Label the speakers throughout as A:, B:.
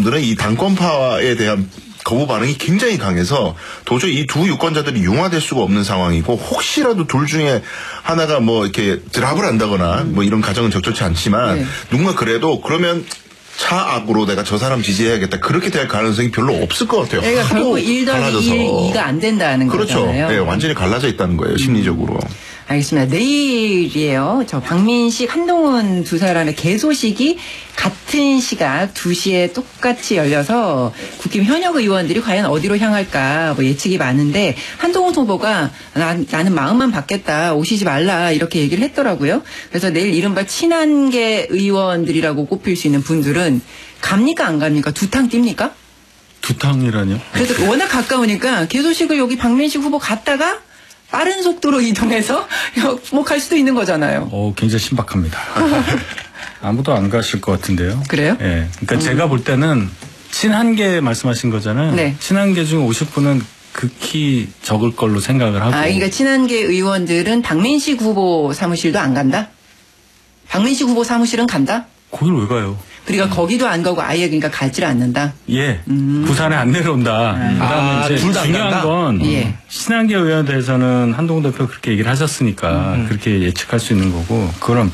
A: 분들은 이 당권파에 대한 거부 반응이 굉장히 강해서 도저히 이 두 유권자들이 융화될 수가 없는 상황이고 혹시라도 둘 중에 하나가 뭐 이렇게 드랍을 한다거나 뭐 이런 가정은 적절치 않지만 네. 누군가 그래도 그러면 차악으로 내가 저 사람 지지해야겠다 그렇게 될 가능성이 별로 없을 것 같아요.
B: 그러니까 결국 1-1, 2가 안 된다는
A: 그렇죠.
B: 거잖아요.
A: 네, 완전히 갈라져 있다는 거예요. 심리적으로.
B: 알겠습니다. 내일이에요. 저 박민식, 한동훈 두 사람의 개소식이 같은 시각 2시에 똑같이 열려서 국힘 현역 의원들이 과연 어디로 향할까 뭐 예측이 많은데 한동훈 후보가 나는 마음만 받겠다 오시지 말라 이렇게 얘기를 했더라고요. 그래서 내일 이른바 친한계 의원들이라고 꼽힐 수 있는 분들은 갑니까 안 갑니까? 두 탕 뜁니까?
C: 두 탕이라뇨?
B: 그래서 워낙 가까우니까 개소식을 여기 박민식 후보 갔다가 빠른 속도로 이동해서 뭐 갈 수도 있는 거잖아요.
C: 굉장히 신박합니다. 아무도 안 가실 것 같은데요.
B: 그래요?
C: 예. 그러니까 제가 볼 때는 친한계 말씀하신 거잖아요. 네. 친한계 중 50분은 극히 적을 걸로 생각을 하고.
B: 그러니까 친한계 의원들은 박민식 후보 사무실도 안 간다? 박민식 후보 사무실은 간다?
C: 거길 왜 가요?
B: 그러니까 거기도 안 가고 아예 그러니까 가지를 않는다.
C: 예. 부산에 안 내려온다. 그다음에 이제 중요한 건
B: 예.
C: 친한계 의원에 대해서는 한동훈 대표 그렇게 얘기를 하셨으니까 그렇게 예측할 수 있는 거고 그럼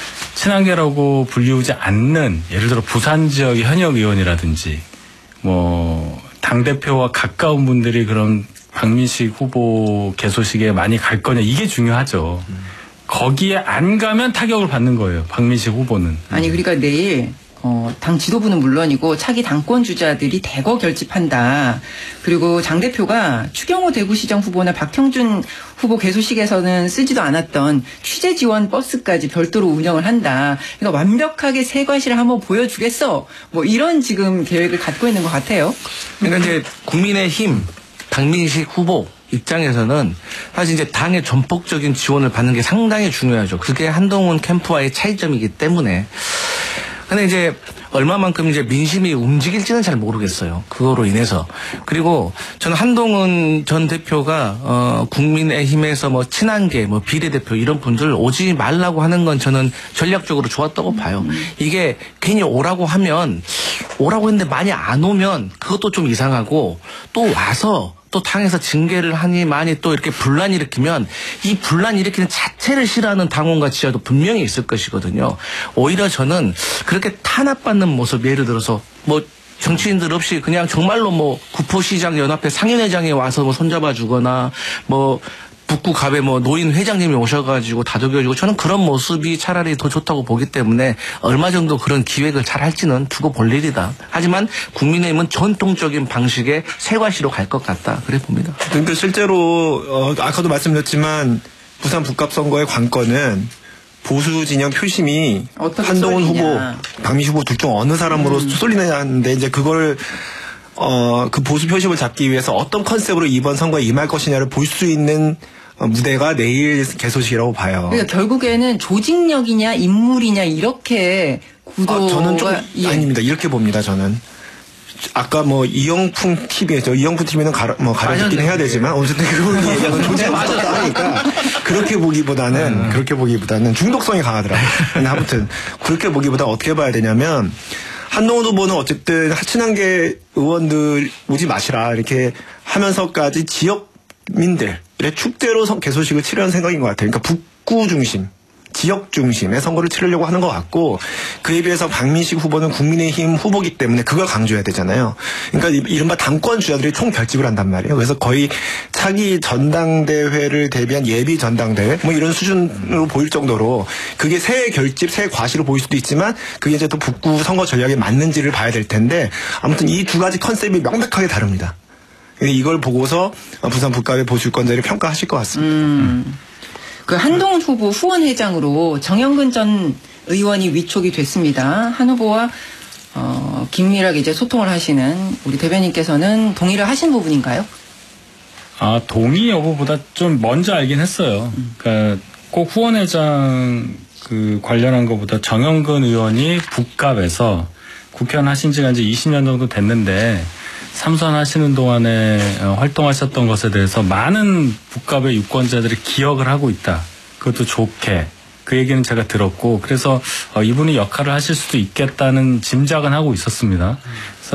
C: 친한계라고 불리우지 않는 예를 들어 부산 지역의 현역 의원이라든지 뭐 당대표와 가까운 분들이 그런 박민식 후보 개소식에 많이 갈 거냐 이게 중요하죠. 거기에 안 가면 타격을 받는 거예요. 박민식 후보는.
B: 아니 그러니까 내일 당 지도부는 물론이고 차기 당권 주자들이 대거 결집한다. 그리고 장 대표가 추경호 대구시장 후보나 박형준 후보 개소식에서는 쓰지도 않았던 취재 지원 버스까지 별도로 운영을 한다. 그러니까 완벽하게 새 과실을 한번 보여주겠어. 뭐 이런 지금 계획을 갖고 있는 것 같아요.
D: 그러니까 이제 국민의힘 박민식 후보 입장에서는 사실 이제 당의 전폭적인 지원을 받는 게 상당히 중요하죠. 그게 한동훈 캠프와의 차이점이기 때문에. 근데 이제 얼마만큼 이제 민심이 움직일지는 잘 모르겠어요. 그거로 인해서. 그리고 저는 한동훈 전 대표가 국민의힘에서 뭐 친한계, 뭐 비례대표 이런 분들 오지 말라고 하는 건 저는 전략적으로 좋았다고 봐요. 이게 괜히 오라고 하면 오라고 했는데 많이 안 오면 그것도 좀 이상하고 또 와서 또 당에서 징계를 하니 많이 또 이렇게 분란 일으키면 이 분란 일으키는 자체를 싫어하는 당원과 지자도 분명히 있을 것이거든요. 오히려 저는 그렇게 탄압받는 모습 예를 들어서 뭐 정치인들 없이 그냥 정말로 뭐 구포시장 연합회 상임회장에 와서 뭐 손잡아 주거나 뭐 북구갑에 뭐 노인 회장님이 오셔가지고 다독여주고 저는 그런 모습이 차라리 더 좋다고 보기 때문에 얼마 정도 그런 기획을 잘 할지는 두고 볼 일이다. 하지만 국민의힘은 전통적인 방식의 세과시로 갈 것 같다. 그래 봅니다.
E: 그러니까 실제로 아까도 말씀드렸지만 부산 북갑 선거의 관건은 보수 진영 표심이 한동훈 후보, 박민식 후보 둘 중 어느 사람으로 쏠리느냐 하는데 이제 그걸 그 보수 표심을 잡기 위해서 어떤 컨셉으로 이번 선거에 임할 것이냐를 볼 수 있는 무대가 내일 개소식이라고 봐요.
B: 그러니까 결국에는 조직력이냐 인물이냐 이렇게 구도가
E: 저는 좀 아닙니다. 이렇게 봅니다. 저는 아까 뭐 이영풍 TV죠. 이영풍 TV는 가려듣긴 해야 되지만 어쨌든 그분이 얘기하는 조직이 맞았다 하니까 그렇게 보기보다는 중독성이 강하더라고요. 근데 아무튼 그렇게 보기보다 어떻게 봐야 되냐면 한동훈 후보는 어쨌든 친한계 의원들 오지 마시라 이렇게 하면서까지 지역민들의 축제로 개소식을 치려는 생각인 것 같아요. 그러니까 북구 중심, 지역 중심의 선거를 치르려고 하는 것 같고 그에 비해서 박민식 후보는 국민의힘 후보기 때문에 그걸 강조해야 되잖아요. 그러니까 이른바 당권 주자들이 총 결집을 한단 말이에요. 그래서 거의 차기 전당대회를 대비한 예비 전당대회 뭐 이런 수준으로 보일 정도로 그게 새 결집, 새 과시로 보일 수도 있지만 그게 이제 또 북구 선거 전략에 맞는지를 봐야 될 텐데 아무튼 이 두 가지 컨셉이 명백하게 다릅니다. 이걸 보고서 부산 북갑의 보수 유권자들이 평가하실 것 같습니다.
B: 그 한동훈 후보 후원회장으로 정영근 전 의원이 위촉이 됐습니다. 한 후보와 긴밀하게 이제 소통을 하시는 우리 대변인께서는 동의를 하신 부분인가요?
C: 동의 여부보다 좀 먼저 알긴 했어요. 그러니까 꼭 후원회장 그 관련한 것보다 정영근 의원이 북갑에서 국회의원 하신 지가 이제 20년 정도 됐는데 삼선하시는 동안에 활동하셨던 것에 대해서 많은 북갑의 유권자들이 기억을 하고 있다. 그것도 좋게. 그 얘기는 제가 들었고 그래서 이분이 역할을 하실 수도 있겠다는 짐작은 하고 있었습니다.